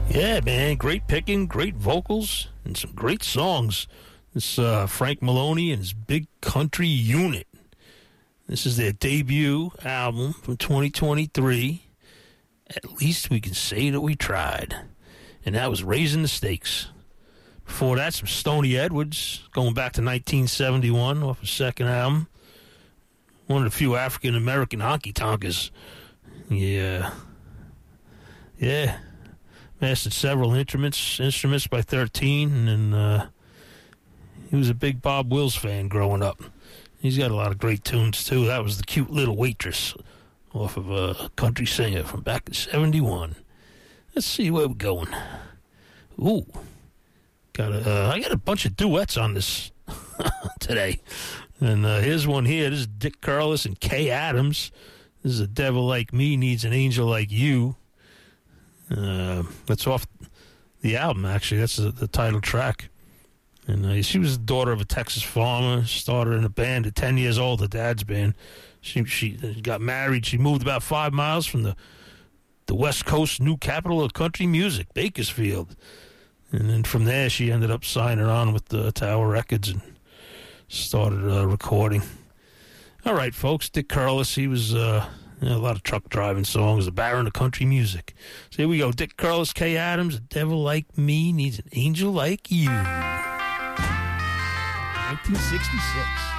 Yeah, man, great picking, great vocals, and some great songs. This Frank Maloney and his Big Country Unit. This is their debut album from 2023. At least we can say that we tried. And that was Raising the Stakes. Before that, some Stoney Edwards, going back to 1971 off his second album. One of the few African-American honky-tonkers. Yeah. Mastered several instruments by 13, and he was a big Bob Wills fan growing up. He's got a lot of great tunes, too. That was The Cute Little Waitress off of a country singer from back in 71. Let's see where we're going. Ooh. I got a bunch of duets on this today. And here's one here. This is Dick Curless and Kay Adams. This is A Devil Like Me Needs an Angel Like You. That's off the album, actually. That's the title track. And she was the daughter of a Texas farmer. Started in a band at 10 years old, the dad's band. She got married. She moved about 5 miles from the West Coast new capital of country music, Bakersfield. And then from there, she ended up signing on with the Tower Records and started recording. All right, folks, Dick Curless, he was a lot of truck driving songs, the baron of country music. So here we go. Dick Curless, Kay Adams, A Devil Like Me Needs an Angel Like You. 1966.